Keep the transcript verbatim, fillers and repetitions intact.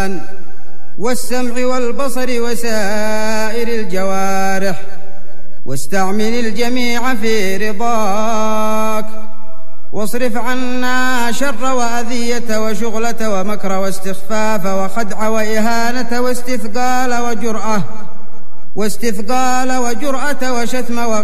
والسمع والبصر وسائر الجوارح، واستعمل الجميع في رضاك، واصرف عنا شر وأذية وشغلة ومكر واستخفاف وخدع وإهانة واستثقال وجرأة واستثقال وجرأة وشتم